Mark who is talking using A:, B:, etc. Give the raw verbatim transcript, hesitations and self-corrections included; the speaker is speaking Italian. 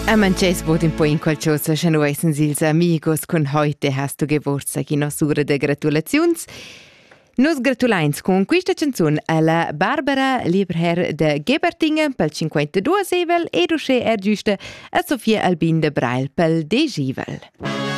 A: A manches bod un po' in qualcosa che noi sils amigos con heute hast du Geburtstag in osura de gratulazions. Nos gratulains con questa canzone alla Barbara Lieberherr de Gebertingen pel cinquantadue sevel e dusche er giusta a Sofia Albin de Brail pel degivel.